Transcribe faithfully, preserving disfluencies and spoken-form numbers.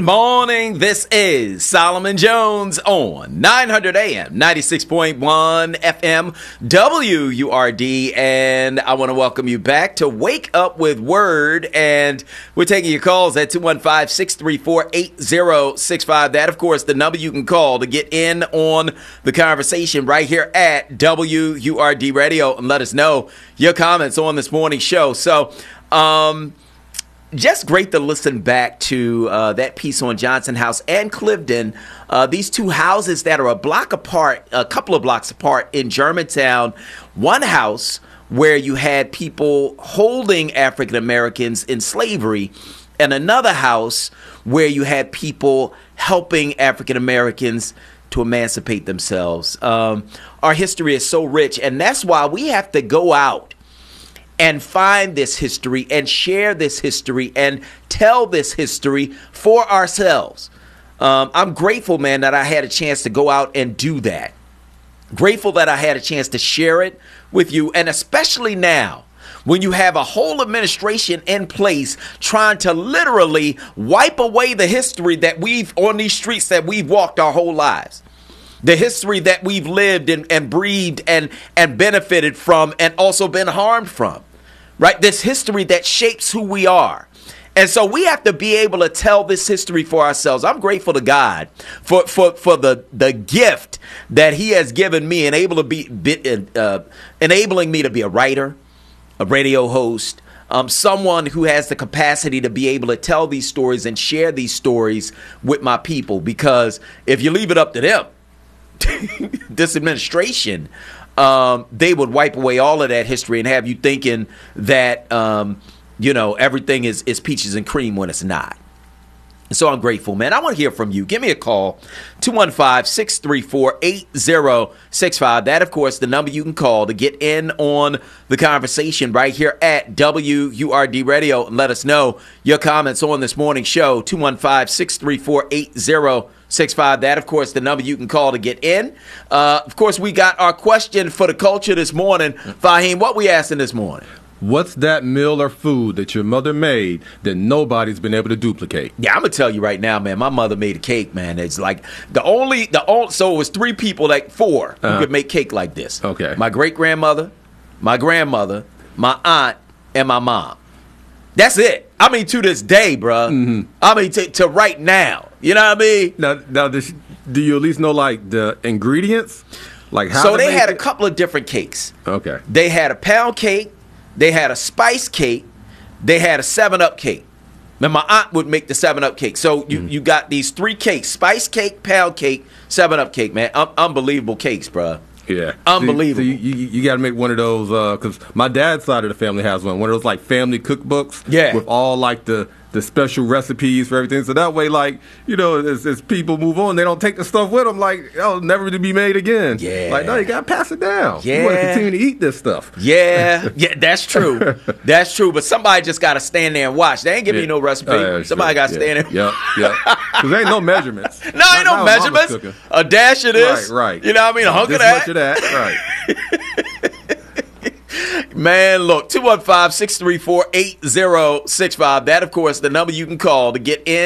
morning. This is Solomon Jones on nine hundred A M, ninety-six point one F M, W U R D. And I want to welcome you back to Wake Up with Word. And we're taking your calls at two one five, six three four, eight zero six five. That, of course, the number you can call to get in on the conversation right here at W U R D Radio and let us know your comments on this morning's show. So, um... just great to listen back to uh, that piece on Johnson House and Clifton. Uh, these two houses that are a block apart, a couple of blocks apart in Germantown. One house where you had people holding African Americans in slavery, and another house where you had people helping African Americans to emancipate themselves. Um, our history is so rich, and that's why we have to go out and find this history and share this history and tell this history for ourselves. Um, I'm grateful, man, that I had a chance to go out and do that. Grateful that I had a chance to share it with you, and especially now when you have a whole administration in place trying to literally wipe away the history that we've on these streets that we've walked our whole lives. The history that we've lived and, and breathed and, and benefited from and also been harmed from, right? This history that shapes who we are. And so we have to be able to tell this history for ourselves. I'm grateful to God for, for, for the, the gift that he has given me and able to be, be uh, enabling me to be a writer, a radio host, um, someone who has the capacity to be able to tell these stories and share these stories with my people. Because if you leave it up to them, this administration, um, they would wipe away all of that history and have you thinking that, um, you know, everything is, is peaches and cream when it's not. And so I'm grateful, man. I want to hear from you. Give me a call, two one five, six three four, eight zero six five. That, of course, the number you can call to get in on the conversation right here at W U R D Radio and let us know your comments on this morning's show, two one five, six three four, eight zero six five. That, of course, the number you can call to get in. Uh, of course, we got our question for the culture this morning. Fahim, what we asking this morning? What's that meal or food that your mother made that nobody's been able to duplicate? Yeah, I'm gonna tell you right now, man. My mother made a cake, man. It's like the only, the only. So it was three people, like four, who Uh-huh. could make cake like this. Okay. My great grandmother, my grandmother, my aunt, and my mom. That's it. I mean, to this day, bruh. Mm-hmm. I mean, to, to right now. You know what I mean? Now, now, does, do you at least know like the ingredients, like how? So to they make had it? a couple of different cakes. Okay. They had a pound cake. They had a spice cake. They had a seven up cake. Now, my aunt would make the seven up cake. So you, mm. you got these three cakes: spice cake, pound cake, seven up cake, man. Un- unbelievable cakes, bruh. Yeah. Unbelievable. So you, you, you got to make one of those, because uh, my dad's side of the family has one, one of those like family cookbooks. Yeah. With all like the, the special recipes for everything. So that way, like, you know, as, as people move on, they don't take the stuff with them like, oh, never to be made again. Yeah. Like, no, you got to pass it down. Yeah. You want to continue to eat this stuff. Yeah. Yeah, that's true. That's true. But somebody just got to stand there and watch. They ain't giving Yeah. you no recipe. Uh, somebody sure. got to yeah. stand there. Yep, yep. Because there ain't no measurements. No, ain't no Not- not when mama's measurements. cooking. A dash of this. Right, right. You know what I mean? A hunk this of that. much of that. Right. Man, look, two one five, six three four, eight zero six five. That, of course, the number you can call to get in